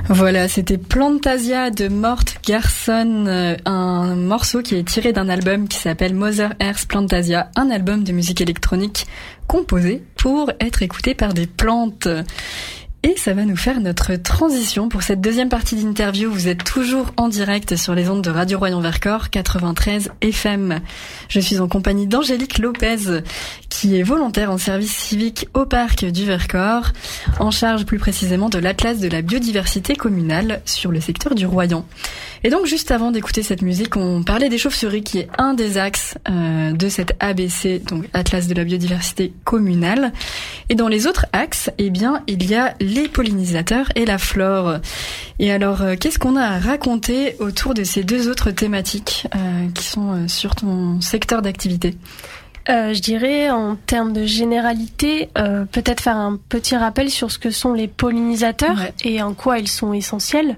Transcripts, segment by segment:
Voilà, c'était Plantasia de Mort Garson, un morceau qui est tiré d'un album qui s'appelle Mother Earth Plantasia, un album de musique électronique composé pour être écouté par des plantes. Et ça va nous faire notre transition pour cette deuxième partie d'interview. Vous êtes toujours en direct sur les ondes de Radio Royan-Vercors 93 FM. Je suis en compagnie d'Angélique Lopez, qui est volontaire en service civique au parc du Vercors, en charge plus précisément de l'Atlas de la biodiversité communale sur le secteur du Royan. Et donc juste avant d'écouter cette musique, on parlait des chauves-souris, qui est un des axes de cette ABC, donc Atlas de la biodiversité communale. Et dans les autres axes, eh bien, il y a les pollinisateurs et la flore. Et alors, qu'est-ce qu'on a à raconter autour de ces deux autres thématiques qui sont sur ton secteur d'activité ? Je dirais, en termes de généralité, peut-être faire un petit rappel sur ce que sont les pollinisateurs et en quoi ils sont essentiels.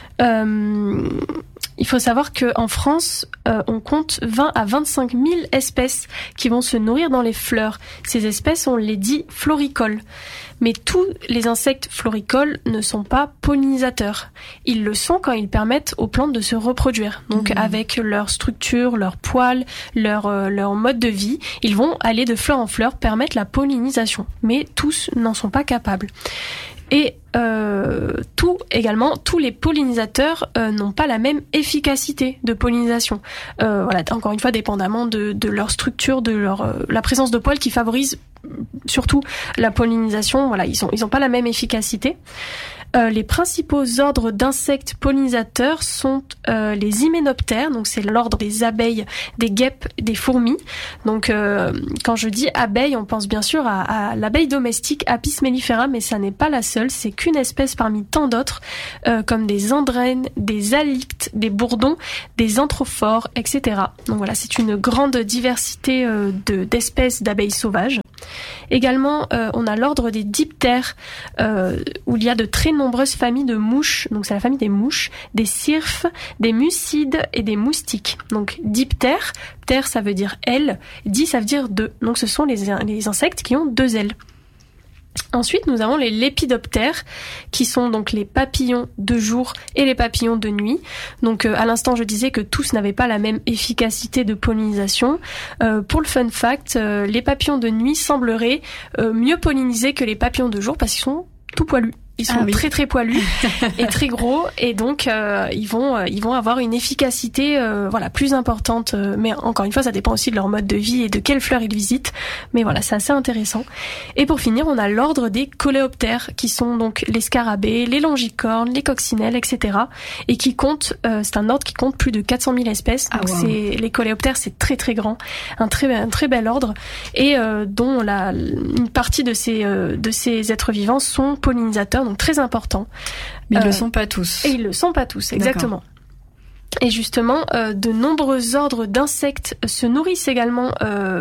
Il faut savoir qu'en France, on compte 20 à 25 000 espèces qui vont se nourrir dans les fleurs. Ces espèces, on les dit floricoles. Mais tous les insectes floricoles ne sont pas pollinisateurs. Ils le sont quand ils permettent aux plantes de se reproduire. Donc avec leur structure, leur poils, leur mode de vie, ils vont aller de fleur en fleur, permettre la pollinisation. Mais tous n'en sont pas capables. Et tous les pollinisateurs n'ont pas la même efficacité de pollinisation. Voilà, encore une fois, dépendamment de leur structure, de la présence de poils qui favorise surtout la pollinisation. Voilà, ils ont pas la même efficacité. Les principaux ordres d'insectes pollinisateurs sont les hyménoptères, donc c'est l'ordre des abeilles, des guêpes, des fourmis. Donc quand je dis abeille, on pense bien sûr à l'abeille domestique Apis mellifera, mais ça n'est pas la seule, c'est qu'une espèce parmi tant d'autres, comme des andrènes, des halictes, des bourdons, des anthrophores, etc. Donc voilà, c'est une grande diversité d'espèces d'abeilles sauvages. Également, on a l'ordre des diptères, où il y a de très nombreuses familles de mouches. Donc c'est la famille des mouches, des cirphes, des mucides et des moustiques. Donc diptères, ptère ça veut dire aile, di ça veut dire deux. Donc ce sont les insectes qui ont deux ailes. Ensuite, nous avons les lépidoptères, qui sont donc les papillons de jour et les papillons de nuit. Donc, à l'instant, je disais que tous n'avaient pas la même efficacité de pollinisation. Pour le fun fact, les papillons de nuit sembleraient mieux polliniser que les papillons de jour parce qu'ils sont tout poilus. Ils sont très très poilus et très gros, et donc ils vont avoir une efficacité plus importante. Mais encore une fois, ça dépend aussi de leur mode de vie et de quelles fleurs ils visitent. Mais voilà, c'est assez intéressant. Et pour finir, on a l'ordre des coléoptères, qui sont donc les scarabées, les longicornes, les coccinelles, etc. Et qui comptent, c'est un ordre qui compte plus de 400 000 espèces. Donc les coléoptères, c'est très très grand, un très bel ordre, et dont une partie de ces êtres vivants sont pollinisateurs. Donc très important. Mais ils le sont pas tous. Et ils le sont pas tous, exactement. D'accord. Et justement, de nombreux ordres d'insectes se nourrissent également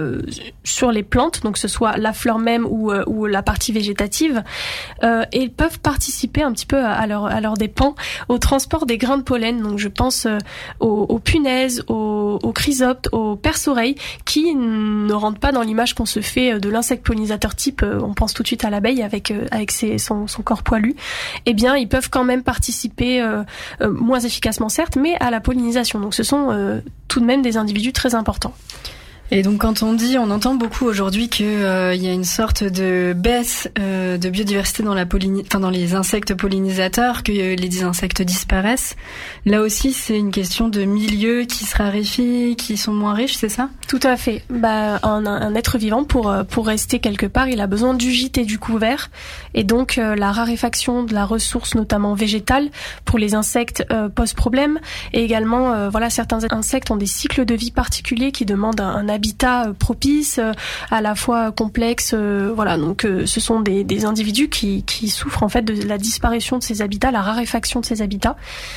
sur les plantes, donc que ce soit la fleur même ou la partie végétative, et ils peuvent participer un petit peu à leur dépens au transport des grains de pollen. Donc je pense aux punaises, aux chrysoptes, aux perce-oreilles, qui ne rentrent pas dans l'image qu'on se fait de l'insecte pollinisateur type. On pense tout de suite à l'abeille avec son corps poilu. Eh bien, ils peuvent quand même participer moins efficacement certes, mais à la pollinisation. Donc ce sont tout de même des individus très importants. Et donc quand on entend beaucoup aujourd'hui que y a une sorte de baisse de biodiversité dans dans les insectes pollinisateurs, que les insectes disparaissent. Là aussi, c'est une question de milieux qui se raréfient, qui sont moins riches, c'est ça ? Tout à fait. Un être vivant, pour rester quelque part, il a besoin du gîte et du couvert, et donc la raréfaction de la ressource, notamment végétale, pour les insectes pose problème. Et également, certains insectes ont des cycles de vie particuliers qui demandent un habitat propice, à la fois complexe. Donc ce sont des individus qui souffrent en fait de la disparition de ces habitats, la raréfaction de ces habitats.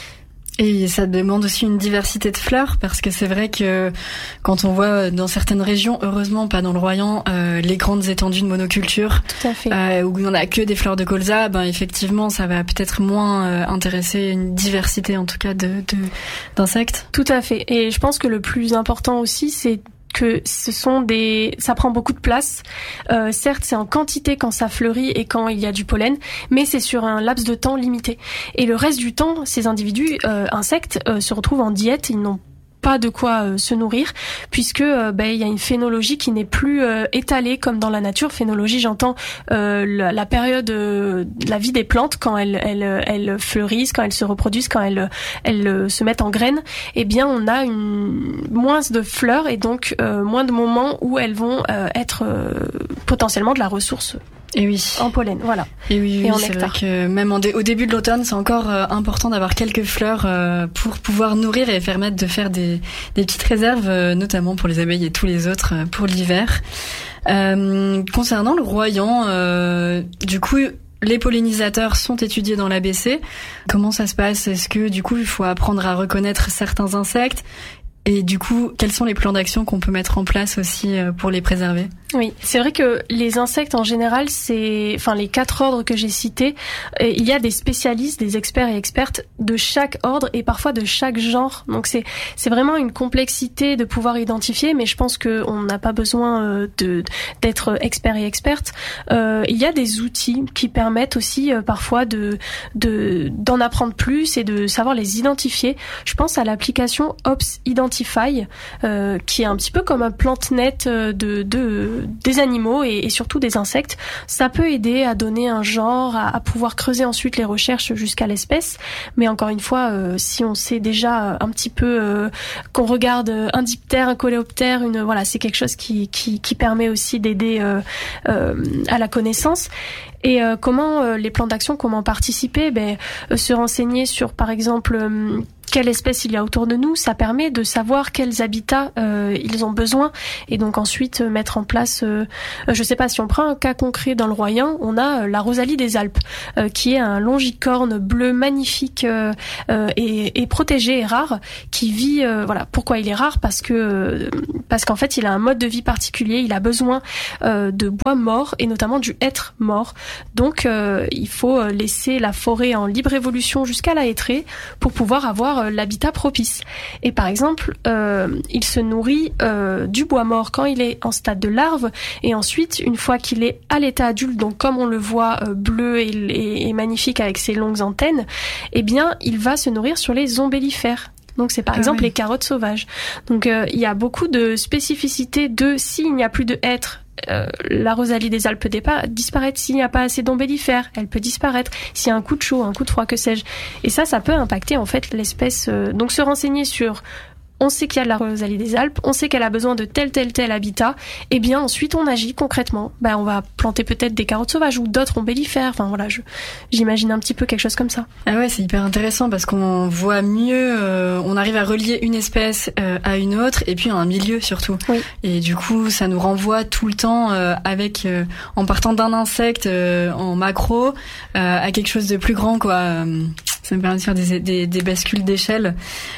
Et ça demande aussi une diversité de fleurs, parce que c'est vrai que quand on voit dans certaines régions, heureusement pas dans le Royan, les grandes étendues de monoculture, tout à fait, où il n'y en a que des fleurs de colza, effectivement ça va peut-être moins intéresser une diversité en tout cas d'insectes. Tout à fait. Et je pense que le plus important aussi, c'est que ça prend beaucoup de place. Certes, c'est en quantité quand ça fleurit et quand il y a du pollen, mais c'est sur un laps de temps limité. Et le reste du temps, ces individus insectes se retrouvent en diète, ils n'ont pas de quoi se nourrir, puisque il y a une phénologie qui n'est plus étalée comme dans la nature. Phénologie, j'entends la période, la vie des plantes quand elles fleurissent, quand elles se reproduisent, quand elles se mettent en graines. Eh bien, on a moins de fleurs et donc moins de moments où elles vont être potentiellement de la ressource. Et oui. En pollen, voilà. Et oui, et en c'est nectar. vrai que même au début de l'automne, c'est encore important d'avoir quelques fleurs pour pouvoir nourrir et permettre de faire des petites réserves, notamment pour les abeilles et tous les autres pour l'hiver. Concernant le royan, du coup, les pollinisateurs sont étudiés dans l'ABC. Comment ça se passe? Est-ce que du coup, il faut apprendre à reconnaître certains insectes? Et du coup, quels sont les plans d'action qu'on peut mettre en place aussi pour les préserver? Oui, c'est vrai que les insectes en général, les 4 ordres que j'ai cités, il y a des spécialistes, des experts et expertes de chaque ordre et parfois de chaque genre. Donc c'est vraiment une complexité de pouvoir identifier, mais je pense que on n'a pas besoin d'être expert et experte. Il y a des outils qui permettent aussi parfois d'en apprendre plus et de savoir les identifier. Je pense à l'application Ops Identify, qui est un petit peu comme un PlantNet des animaux et surtout des insectes. Ça peut aider à donner un genre, à pouvoir creuser ensuite les recherches jusqu'à l'espèce. Mais encore une fois, si on sait déjà un petit peu qu'on regarde un diptère, un coléoptère, c'est quelque chose qui permet aussi d'aider à la connaissance. Et comment les plans d'action, comment participer? Se renseigner sur, par exemple, quelle espèce il y a autour de nous, ça permet de savoir quels habitats ils ont besoin et donc ensuite mettre en place, je sais pas, si on prend un cas concret dans le Royan, on a la Rosalie des Alpes qui est un longicorne bleu magnifique et protégé et rare qui vit, pourquoi il est rare? Parce qu'en fait il a un mode de vie particulier, il a besoin de bois mort et notamment du hêtre mort, donc il faut laisser la forêt en libre évolution jusqu'à la hêtraie pour pouvoir avoir l'habitat propice. Et par exemple, il se nourrit du bois mort quand il est en stade de larve, et ensuite, une fois qu'il est à l'état adulte, donc comme on le voit bleu et magnifique avec ses longues antennes, eh bien, il va se nourrir sur les ombellifères. Donc c'est par exemple les carottes sauvages. Donc il y a beaucoup de spécificités s'il n'y a plus de hêtre, la Rosalie des Alpes peut disparaître. S'il n'y a pas assez d'ombellifères, elle peut disparaître. S'il y a un coup de chaud, un coup de froid, que sais-je. Et ça peut impacter en fait l'espèce. Donc se renseigner sur... On sait qu'il y a de la Rosalie des Alpes, on sait qu'elle a besoin de tel habitat, et bien ensuite on agit concrètement. On va planter peut-être des carottes sauvages ou d'autres ombellifères. J'imagine un petit peu quelque chose comme ça. Ah ouais, c'est hyper intéressant parce qu'on voit mieux, on arrive à relier une espèce à une autre et puis à un milieu surtout. Oui. Et du coup, ça nous renvoie tout le temps en partant d'un insecte en macro à quelque chose de plus grand, quoi. Ça me permet de faire des bascules d'échelle.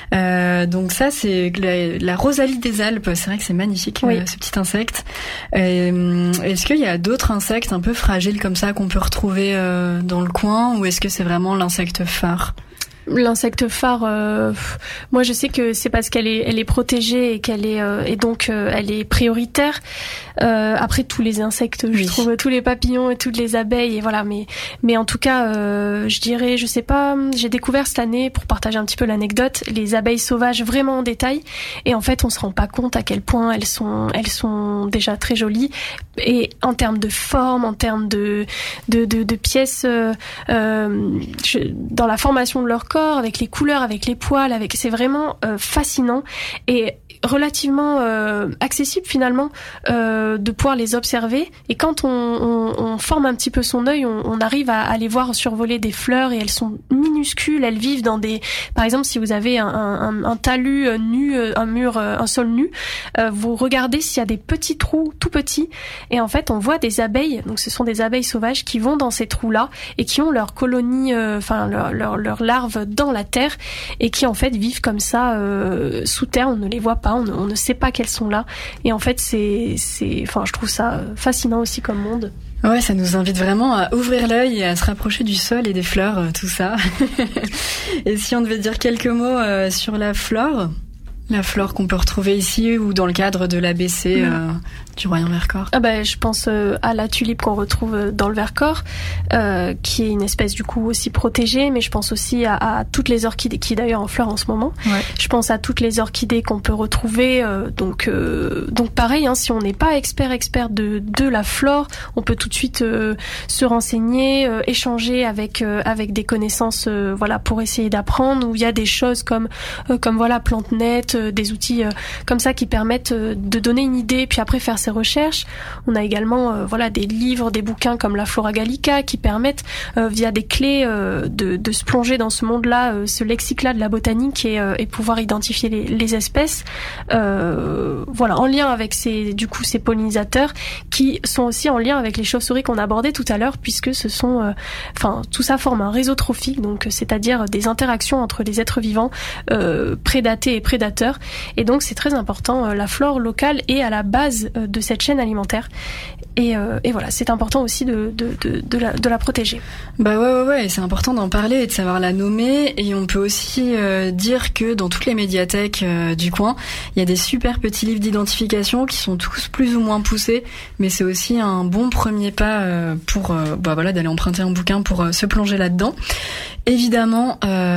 Donc ça, c'est la Rosalie des Alpes. C'est vrai que c'est magnifique, ce petit insecte. Est-ce qu'il y a d'autres insectes un peu fragiles comme ça qu'on peut retrouver dans le coin, ou est-ce que c'est vraiment l'insecte phare? L'insecte phare, moi je sais que c'est parce qu'elle est protégée et qu'elle est et donc elle est prioritaire. Après tous les insectes, je trouve, tous les papillons et toutes les abeilles, et voilà. Mais en tout cas, je dirais, je sais pas, j'ai découvert cette année, pour partager un petit peu l'anecdote, les abeilles sauvages vraiment en détail. Et en fait, on se rend pas compte à quel point elles sont déjà très jolies. Et en termes de forme, en termes de pièces, dans la formation de leur corps, avec les couleurs, avec les poils, c'est vraiment fascinant et relativement accessible finalement de pouvoir les observer. Et quand on forme un petit peu son œil, on arrive à les voir survoler des fleurs, et elles sont minuscules. Elles vivent dans par exemple, si vous avez un talus nu, un sol nu, vous regardez s'il y a des petits trous tout petits, et en fait on voit des abeilles. Donc ce sont des abeilles sauvages qui vont dans ces trous-là et qui ont leur colonie, leurs larves dans la terre, et qui en fait vivent comme ça sous terre. On ne les voit pas, on ne sait pas qu'elles sont là, et en fait je trouve ça fascinant aussi comme monde. Ouais, ça nous invite vraiment à ouvrir l'œil et à se rapprocher du sol et des fleurs, tout ça. Et si on devait dire quelques mots sur la flore? La flore qu'on peut retrouver ici ou dans le cadre de l'ABC du Royaume Vercors. Je pense à la tulipe qu'on retrouve dans le Vercors, qui est une espèce du coup aussi protégée, mais je pense aussi à toutes les orchidées qui est d'ailleurs en fleurs en ce moment. Ouais. Je pense à toutes les orchidées qu'on peut retrouver. Donc pareil, si on n'est pas expert de la flore, on peut tout de suite se renseigner, échanger avec des connaissances, pour essayer d'apprendre. Où il y a des choses comme PlanteNet, des outils comme ça qui permettent de donner une idée, puis après faire ses recherches. On a également des livres, des bouquins comme la Flora Gallica qui permettent via des clés de se plonger dans ce monde-là, ce lexique-là de la botanique et pouvoir identifier les espèces. En lien avec ces pollinisateurs qui sont aussi en lien avec les chauves-souris qu'on abordait tout à l'heure, puisque ce sont, tout ça forme un réseau trophique, donc c'est-à-dire des interactions entre les êtres vivants prédatés et prédateurs. Et donc c'est très important, la flore locale est à la base de cette chaîne alimentaire. Et voilà, c'est important aussi de la protéger. Ouais, c'est important d'en parler et de savoir la nommer. Et on peut aussi dire que dans toutes les médiathèques du coin, il y a des super petits livres d'identification qui sont tous plus ou moins poussés, mais c'est aussi un bon premier pas pour d'aller emprunter un bouquin pour se plonger là-dedans. Évidemment,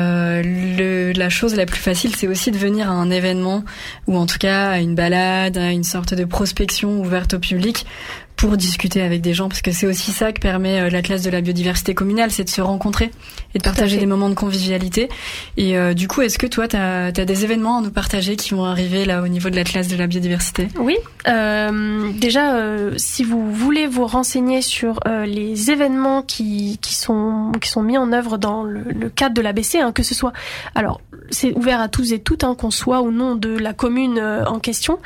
la chose la plus facile, c'est aussi de venir à un événement ou en tout cas à une balade, à une sorte de prospection ouverte au public pour discuter avec des gens, parce que c'est aussi ça que permet l'Atlas de la biodiversité communale, c'est de se rencontrer et de partager des moments de convivialité. Et du coup, est-ce que toi, t'as des événements à nous partager qui vont arriver là au niveau de l'Atlas de la biodiversité ? Oui, déjà, si vous voulez vous renseigner sur les événements qui sont mis en œuvre dans le cadre de l'ABC, que ce soit, alors c'est ouvert à tous et toutes, qu'on soit ou non de la commune en question,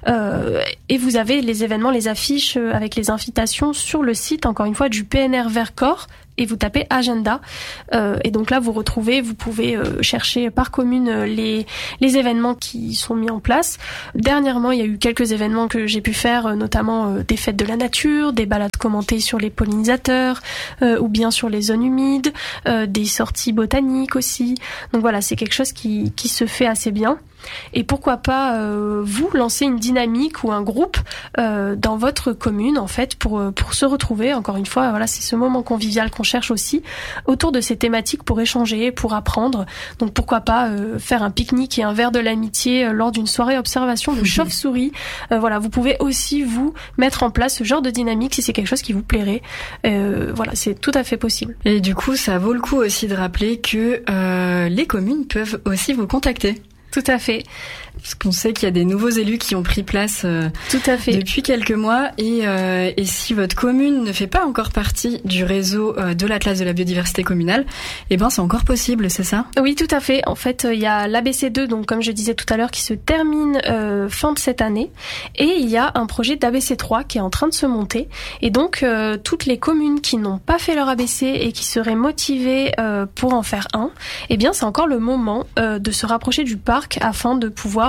et vous avez les événements, les affiches avec les invitations sur le site, encore une fois, du PNR Vercors, et vous tapez agenda, et donc là vous pouvez chercher par commune les événements qui sont mis en place. Dernièrement, il y a eu quelques événements que j'ai pu faire, notamment des fêtes de la nature, des balades commentées sur les pollinisateurs, ou bien sur les zones humides, des sorties botaniques aussi. Donc voilà, c'est quelque chose qui se fait assez bien. Et pourquoi pas vous lancer une dynamique ou un groupe dans votre commune, en fait, pour se retrouver. Encore une fois, c'est ce moment convivial qu'on cherche aussi autour de ces thématiques pour échanger, pour apprendre. Donc pourquoi pas faire un pique-nique et un verre de l'amitié lors d'une soirée observation de chauves-souris. Vous pouvez aussi vous mettre en place ce genre de dynamique si c'est quelque chose qui vous plairait. C'est tout à fait possible. Et du coup, ça vaut le coup aussi de rappeler que les communes peuvent aussi vous contacter. Tout à fait. Parce qu'on sait qu'il y a des nouveaux élus qui ont pris place tout à fait. Depuis quelques mois. Et si votre commune ne fait pas encore partie du réseau de l'Atlas de la biodiversité communale, c'est encore possible, c'est ça ? Oui, tout à fait. En fait, il y a l'ABC2, donc comme je disais tout à l'heure, qui se termine fin de cette année. Et il y a un projet d'ABC3 qui est en train de se monter. Et donc, toutes les communes qui n'ont pas fait leur ABC et qui seraient motivées pour en faire un, c'est encore le moment de se rapprocher du parc afin de pouvoir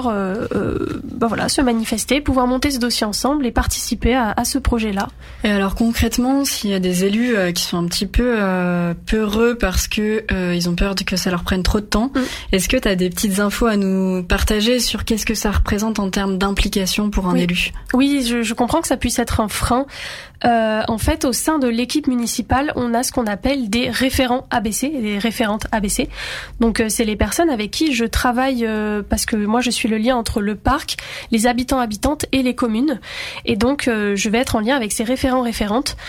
se manifester, pouvoir monter ce dossier ensemble et participer à ce projet-là. Et alors concrètement, s'il y a des élus qui sont un petit peu peureux parce que ils ont peur que ça leur prenne trop de temps, est-ce que tu as des petites infos à nous partager sur qu'est-ce que ça représente en termes d'implication pour un élu ? Oui, je comprends que ça puisse être un frein. En fait, au sein de l'équipe municipale, on a ce qu'on appelle des référents ABC et des référentes ABC. Donc, c'est les personnes avec qui je travaille parce que moi, je suis le lien entre le parc, les habitants-habitantes et les communes. Et donc, je vais être en lien avec ces référents-référentes.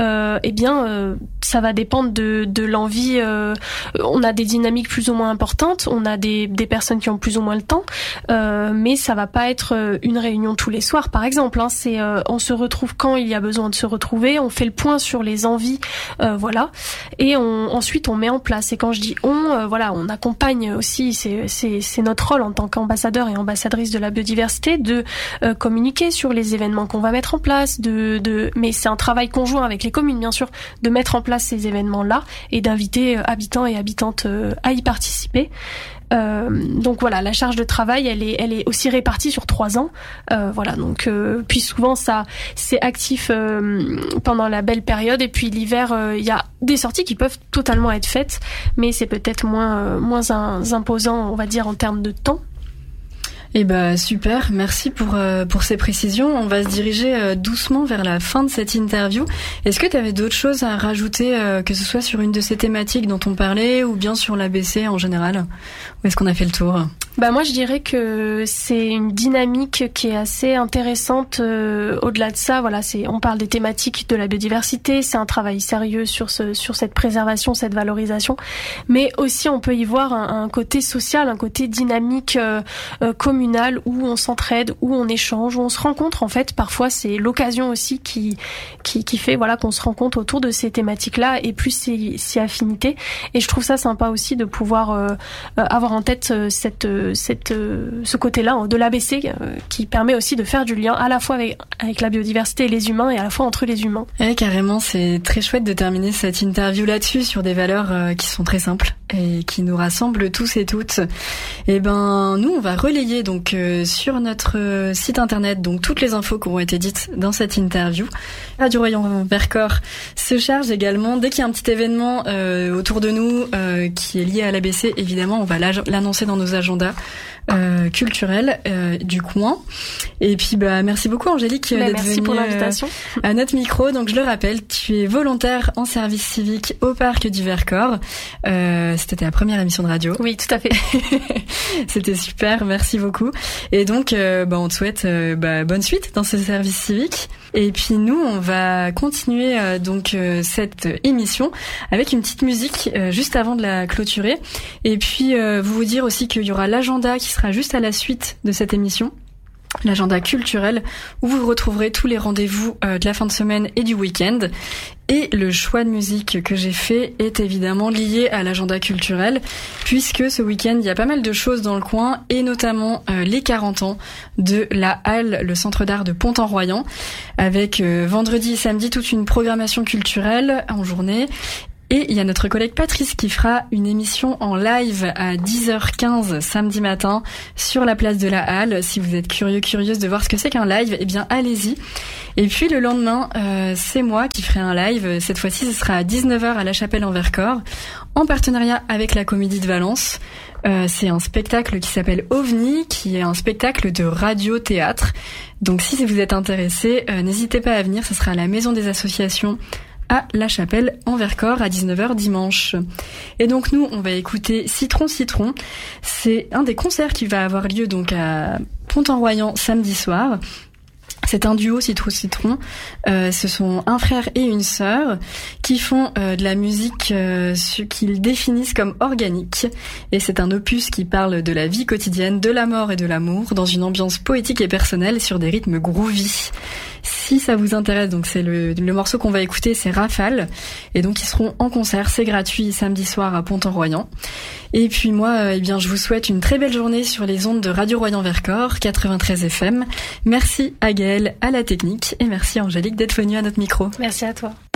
Ça va dépendre de l'envie. On a des dynamiques plus ou moins importantes. On a des personnes qui ont plus ou moins le temps. Mais ça va pas être une réunion tous les soirs, par exemple. On se retrouve quand il y a besoin de se retrouver, on fait le point sur les envies, et ensuite on met en place. Et quand je dis on accompagne aussi, c'est notre rôle en tant qu'ambassadeur et ambassadrice de la biodiversité de communiquer sur les événements qu'on va mettre en place, mais c'est un travail conjoint avec les communes bien sûr, de mettre en place ces événements-là et d'inviter habitants et habitantes à y participer. Donc voilà, la charge de travail, elle est aussi répartie sur 3 ans. Puis souvent ça, c'est actif pendant la belle période, et puis l'hiver, il y a des sorties qui peuvent totalement être faites, mais c'est peut-être moins imposant, on va dire, en termes de temps. Eh ben super, merci pour ces précisions. On va se diriger doucement vers la fin de cette interview. Est-ce que tu avais d'autres choses à rajouter, que ce soit sur une de ces thématiques dont on parlait ou bien sur l'ABC en général? Ou est-ce qu'on a fait le tour? Moi je dirais que c'est une dynamique qui est assez intéressante. Au-delà de ça, voilà, on parle des thématiques de la biodiversité, c'est un travail sérieux sur cette préservation, cette valorisation, mais aussi on peut y voir un côté social, un côté dynamique communal où on s'entraide, où on échange, où on se rencontre. En fait, parfois c'est l'occasion aussi qui fait qu'on se rencontre autour de ces thématiques-là et plus ces affinités. Et je trouve ça sympa aussi de pouvoir avoir en tête ce côté-là de l'ABC qui permet aussi de faire du lien à la fois avec la biodiversité et les humains et à la fois entre les humains. Ouais, carrément, c'est très chouette de terminer cette interview là-dessus sur des valeurs qui sont très simples et qui nous rassemblent tous et toutes. Et nous on va relayer donc sur notre site internet donc toutes les infos qui auront été dites dans cette interview. Radio Royan Vercors se charge également dès qu'il y a un petit événement autour de nous qui est lié à l'ABC, évidemment on va l'annoncer dans nos agendas culturels du coin. Et puis merci beaucoup Angélique d'être venue pour l'invitation à notre micro. Donc je le rappelle, tu es volontaire en service civique au parc du Vercors. C'était ta première émission de radio. Oui, tout à fait. C'était super, merci beaucoup. Et donc on te souhaite bonne suite dans ce service civique. Et puis nous on va continuer cette émission avec une petite musique juste avant de la clôturer. Et puis vous dire aussi qu'il y aura l'agenda qui sera juste à la suite de cette émission. L'agenda culturel où vous retrouverez tous les rendez-vous de la fin de semaine et du week-end. Et le choix de musique que j'ai fait est évidemment lié à l'agenda culturel puisque ce week-end il y a pas mal de choses dans le coin et notamment les 40 ans de la Halle, le centre d'art de Pont-en-Royan, avec vendredi et samedi toute une programmation culturelle en journée. Et il y a notre collègue Patrice qui fera une émission en live à 10h15 samedi matin sur la place de la Halle. Si vous êtes curieuse de voir ce que c'est qu'un live, allez-y. Et puis le lendemain, c'est moi qui ferai un live. Cette fois-ci, ce sera à 19h à La Chapelle en Vercors, en partenariat avec la Comédie de Valence. C'est un spectacle qui s'appelle OVNI, qui est un spectacle de radio-théâtre. Donc si vous êtes intéressés, n'hésitez pas à venir. Ce sera à la Maison des Associations à La Chapelle en Vercors à 19h dimanche. Et donc nous, on va écouter Citron Citron. C'est un des concerts qui va avoir lieu donc à Pont-en-Royan samedi soir. C'est un duo Citron. Ce sont un frère et une sœur qui font de la musique ce qu'ils définissent comme organique. Et c'est un opus qui parle de la vie quotidienne, de la mort et de l'amour dans une ambiance poétique et personnelle sur des rythmes groovy. Si ça vous intéresse, donc c'est le morceau qu'on va écouter, c'est Rafale. Et donc ils seront en concert, c'est gratuit samedi soir à Pont-en-Royan. Et puis moi, je vous souhaite une très belle journée sur les ondes de Radio Royan Vercors 93 FM. Merci à Gaëlle à la technique et merci Angélique d'être venue à notre micro. Merci à toi.